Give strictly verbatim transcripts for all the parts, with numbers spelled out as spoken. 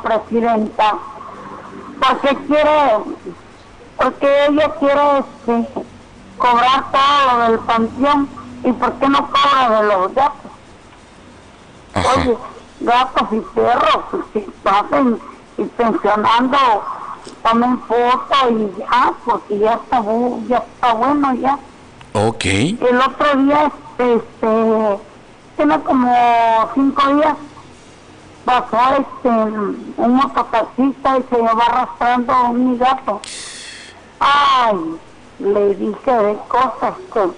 presidenta, ¿por qué quiere, porque ella quiere este, cobrar todo lo del panteón y por qué no cobra de los gatos? Ajá. Oye, gatos y perros, pues, si pasen y pensionando, tomen foto y ya, porque ya está, bu- ya está bueno ya. Ok. El otro día, este, este tiene como cinco días, pasó este, un mototaxista y se llevó arrastrando a un gato. Ay, le dije de cosas que,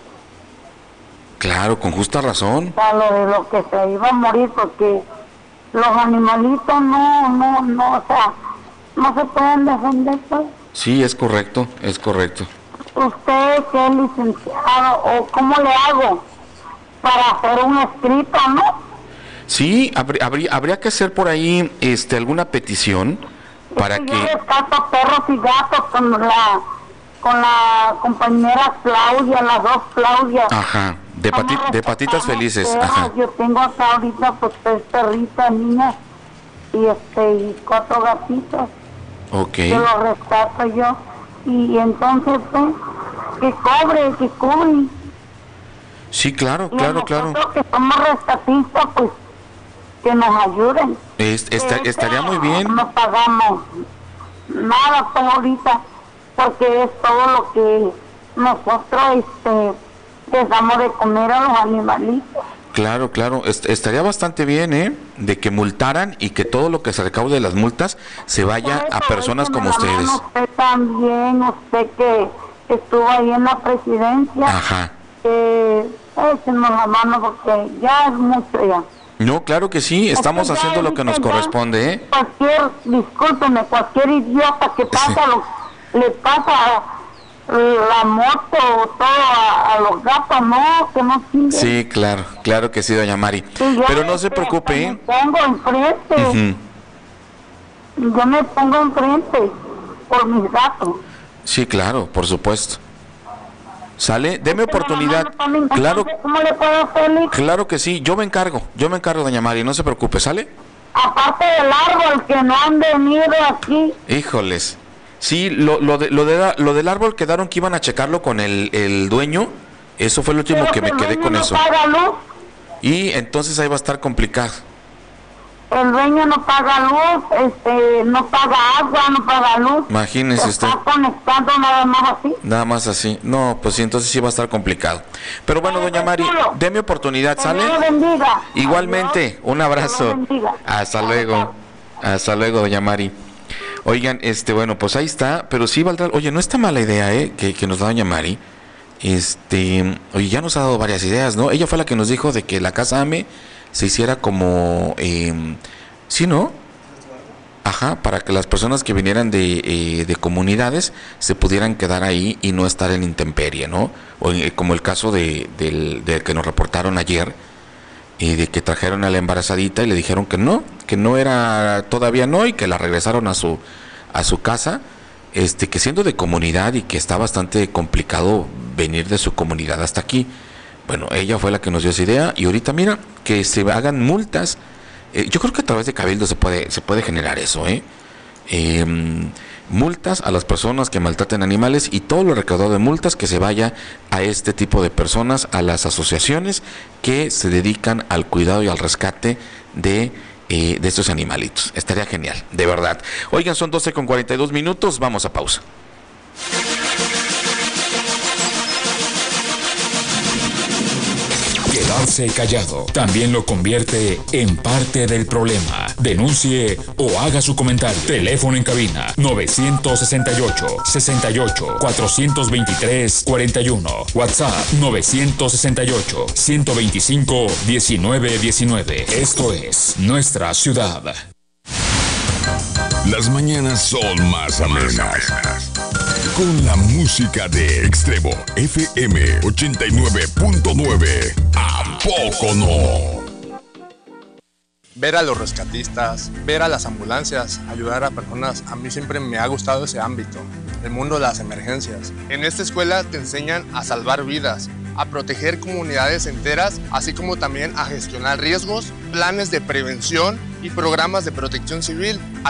Claro, con justa razón. a lo de lo que se iba a morir, porque los animalitos no, no, no, o sea, no se pueden defender, pues. Sí, es correcto, es correcto. Usted que es licenciado, o cómo le hago para hacer un escrito, ¿no? Sí, habría, habría, habría que hacer por ahí este, alguna petición para Es que que... yo rescato perros y gatos con la con la compañera Claudia, las dos Claudias. Ajá, de, pati- Vamos a de patitas rescatar felices, perros. ajá. Yo tengo acá ahorita pues tres perritas, niñas, y este y cuatro gatitos. Ok, Que los rescato yo. Y entonces, pues, que cobre, que cubre. sí, claro, Y a claro, claro. nosotros que somos rescatistas, pues, que nos ayuden. Es- esta- Que estaría muy bien. No pagamos nada pues ahorita, porque es todo lo que nosotros este, les damos de comer a los animalitos. Claro, claro, est- estaría bastante bien, ¿eh? De que multaran y que todo lo que se recaude de las multas se vaya Por a eso, personas écheme como la ustedes. mano usted también, usted que estuvo ahí en la presidencia, Ajá. eh, échenos la mano porque ya es mucho ya. No, claro que sí, estamos Es que ya haciendo lo que nos ahorita ya corresponde, ¿eh? Cualquier, discúlpeme, cualquier idiota que pasa, lo, le pasa la moto o todo a, a los gatos, no, que no sirve. Sí, claro, claro que sí, doña Mari. Y yo, Pero no se este, preocupe, Me ¿eh? pongo enfrente, Ujú. yo me pongo enfrente por mis gatos. Sí, claro, por supuesto. ¿Sale? Deme oportunidad. Claro, ¿Cómo le puedo hacer, Lick? claro que sí, yo me encargo, yo me encargo, doña Mari, no se preocupe, ¿sale? Aparte del árbol que no han venido aquí. Híjoles. Sí, lo, lo, de, lo, de la- lo del árbol quedaron que iban a checarlo con el, el dueño. Eso fue lo último Pero que me el quedé dueño con no eso. paga luz. Y entonces ahí va a estar complicado. El dueño no paga luz, este, no paga agua, no paga luz. Imagínese Se usted. está conectando nada más así. Nada más así. No, pues sí, entonces sí va a estar complicado. Pero bueno, doña Mari, deme oportunidad, Que ¿sale? Dios lo bendiga. Igualmente, Adiós. un Que abrazo. Dios lo bendiga. Hasta luego. Hasta luego, doña Mari. Oigan, este, bueno, pues ahí está, pero sí valdrá, oye, no está mala idea, ¿eh? Que, que nos da doña Mari. Este, oye, ya nos ha dado varias ideas, ¿no? Ella fue la que nos dijo de que la casa AME se hiciera como, eh, ¿sí, no? Ajá, para que las personas que vinieran de, eh, de comunidades se pudieran quedar ahí y no estar en intemperie, ¿no? O eh, como el caso de, del, del que nos reportaron ayer, y de que trajeron a la embarazadita y le dijeron que no, que no era, todavía no, y que la regresaron a su a su casa, este, que siendo de comunidad y que está bastante complicado venir de su comunidad hasta aquí. Bueno, ella fue la que nos dio esa idea y ahorita mira, que se hagan multas. Eh, yo creo que a través de Cabildo se puede se puede generar eso, ¿eh? Eh, multas a las personas que maltraten animales y todo lo recaudado de multas que se vaya a este tipo de personas, a las asociaciones que se dedican al cuidado y al rescate de, eh, de estos animalitos. Estaría genial, de verdad. Oigan, son doce con cuarenta y dos minutos, vamos a pausa. Quedarse callado también lo convierte en parte del problema. Denuncie o haga su comentario. Teléfono en cabina novecientos sesenta y ocho, sesenta y ocho, cuatrocientos veintitrés, cuarenta y uno. WhatsApp novecientos sesenta y ocho, ciento veinticinco, diecinueve diecinueve. Esto es Nuestra Ciudad. Las mañanas son más amenas. Con la música de Extremo F M ochenta y nueve punto nueve. ¿A poco no? Ver a los rescatistas, ver a las ambulancias, ayudar a personas, a mí siempre me ha gustado ese ámbito, el mundo de las emergencias. En esta escuela te enseñan a salvar vidas, a proteger comunidades enteras, así como también a gestionar riesgos, planes de prevención y programas de protección civil.